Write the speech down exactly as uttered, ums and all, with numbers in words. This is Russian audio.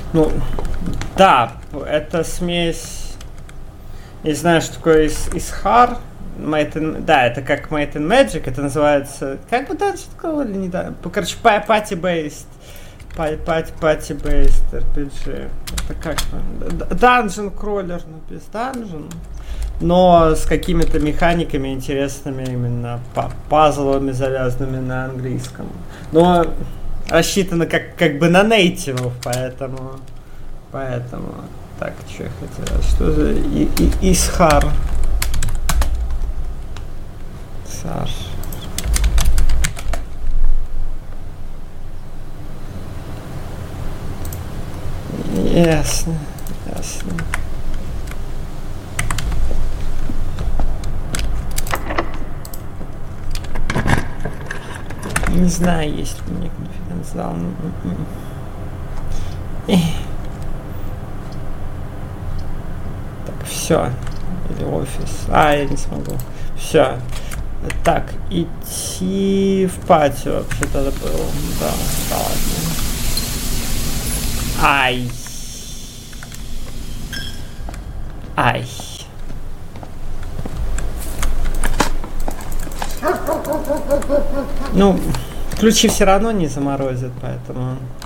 Ну, да, это смесь... Не знаю, что такое из, из хар. Might and, да, это как Might and Magic, это называется... Как бы Dungeon Crawler или не да? Короче, party-based. Party-based эр пи джи. Это как... Dungeon Crawler, но без Dungeon. Но с какими-то механиками интересными, именно пазлами, завязанными на английском. Но рассчитано как, как бы на нейтивов, поэтому... Поэтому... Так, что я хотел? Что за... И, и, Исхар. Саш. Ясно. Ясно. Не знаю, есть ли у меня конфиденциал. Так, все. Или офис. А, я не смогу. Все. Так, идти в пати вообще-то было. Да, да ладно. Ай. Ай. Ну, ключи все равно не заморозят, поэтому...